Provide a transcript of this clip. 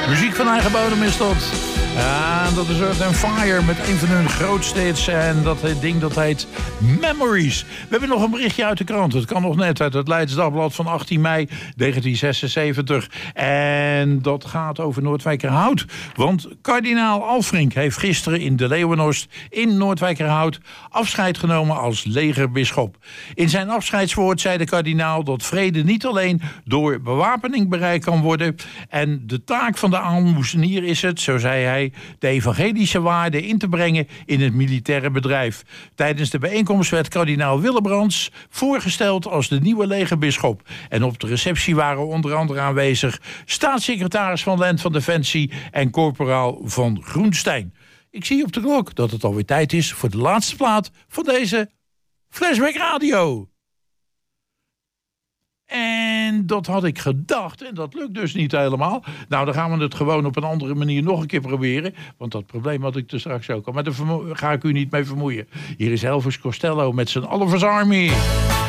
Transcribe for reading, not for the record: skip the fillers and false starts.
Muziek van eigen bodem is dat. Ja, dat is Earth & Fire met een van hun grootste hits. En dat ding dat heet Memories. We hebben nog een berichtje uit de krant. Het kan nog net uit het Leids Dagblad van 18 mei 1976. En dat gaat over Noordwijkerhout. Want kardinaal Alfrink heeft gisteren in de Leeuwenhorst in Noordwijkerhout afscheid genomen als legerbisschop. In zijn afscheidswoord zei de kardinaal dat vrede niet alleen door bewapening bereikt kan worden. En de taak van de aalmoezenier is het, zo zei hij, de evangelische waarden in te brengen in het militaire bedrijf. Tijdens de bijeenkomst werd kardinaal Willebrands voorgesteld als de nieuwe legerbisschop. En op de receptie waren onder andere aanwezig staatssecretaris van Land van Defensie en corporaal van Groenstein. Ik zie op de klok dat het alweer tijd is voor de laatste plaat van deze Flashback Radio. En dat had ik gedacht en dat lukt dus niet helemaal. Nou, dan gaan we het gewoon op een andere manier nog een keer proberen. Want dat probleem had ik er straks ook al. Maar daar ga ik u niet mee vermoeien. Hier is Elvis Costello met zijn Oliver's Army.